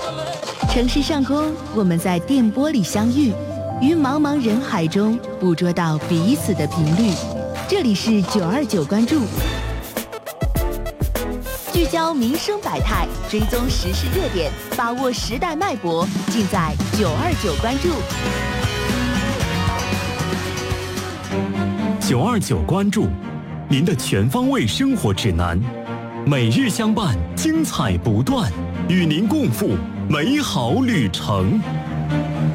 城市上空，我们在电波里相遇，于茫茫人海中捕捉到彼此的频率。这里是929关注，聚焦民生百态，追踪时事热点，把握时代脉搏，尽在929关注。 929关注，您的全方位生活指南，每日相伴，精彩不断，与您共赴美好旅程。